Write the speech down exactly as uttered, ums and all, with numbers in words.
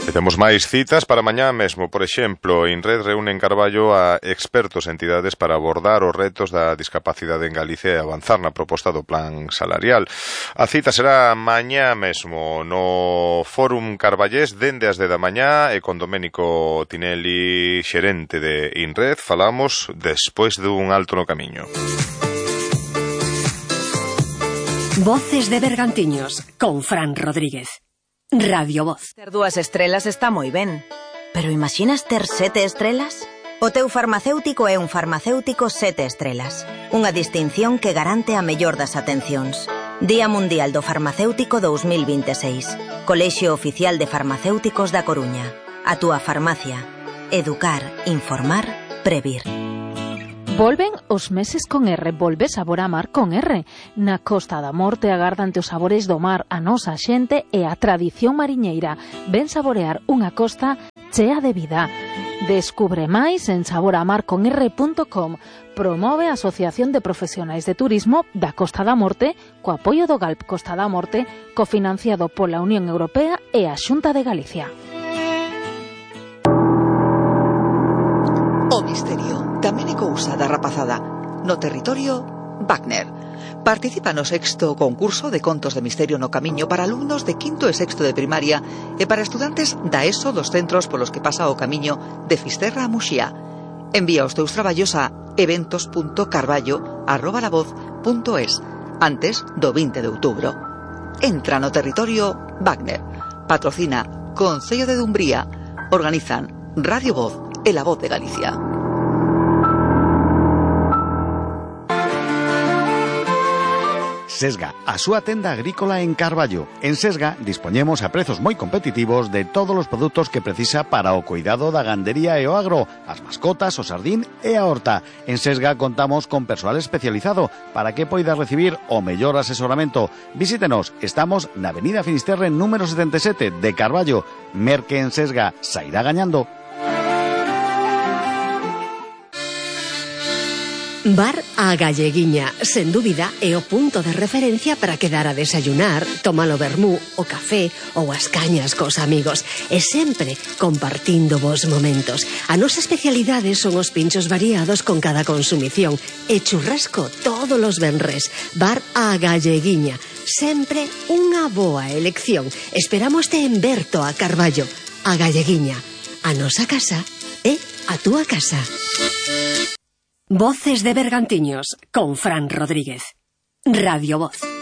E temos máis citas para mañá mesmo. Por exemplo, INRED reúne en Carballo a expertos e entidades para abordar os retos da discapacidade en Galicia e avanzar na proposta do plan salarial. A cita será mañá mesmo no Fórum Carballés dende as dez da mañá e con Doménico Tinelli, xerente de INRED, falamos despois dun alto no camiño. Voces de Bergantiños con Fran Rodríguez. Radio Voz. Ter dúas estrelas está moi ben, pero imaginas ter sete estrelas? O teu farmacéutico é un farmacéutico sete estrelas, unha distinción que garante a mellor das atencións. Día Mundial do Farmacéutico dous mil vinte e seis. Colexio Oficial de Farmacéuticos da Coruña. A túa farmacia. Educar, informar, previr. Volven os meses con R, volve sabor a mar con R. Na Costa da Morte agardante os sabores do mar, a nosa xente e a tradición mariñeira. Ven saborear unha costa chea de vida. Descubre máis en sabor a mar con r punto com. Promove a Asociación de Profesionais de Turismo da Costa da Morte co apoio do Galp Costa da Morte, cofinanciado pola Unión Europea e a Xunta de Galicia. O misterio tamén é cousa da rapazada. No territorio, Wagner. Participa no sexto concurso de contos de misterio no camiño para alumnos de quinto e sexto de primaria e para estudantes da ESO dos centros polos que pasa o camiño de Fisterra a Muxía. Envía os teus traballos a eventos punto carballo arroba la voz punto es antes do vinte de outubro. Entra no territorio Wagner. Patrocina Concello de Dumbría. Organizan Radio Voz e La Voz de Galicia. Sesga, a súa tenda agrícola en Carballo. En Sesga dispoñemos a prezos moi competitivos de todos os produtos que precisa para o cuidado da gandería e o agro, as mascotas, o sardín e a horta. En Sesga contamos con persoal especializado para que poida recibir o mellor asesoramento. Visítenos, estamos na Avenida Finisterre número setenta e sete de Carballo. Merque en Sesga, sairá gañando. Bar A Galleguiña, sen dúbida, é o punto de referencia para quedar a desayunar, tomar o vermú, o café ou as cañas cos amigos, e sempre compartindo vos momentos. A nosa especialidade son os pinchos variados con cada consumición e churrasco todos os venres. Bar A Galleguiña, sempre unha boa elección. Esperámoste en Berto a Carballo. A Galleguiña, a nosa casa é a túa casa. Voces de Bergantiños con Fran Rodríguez. Radio Voz.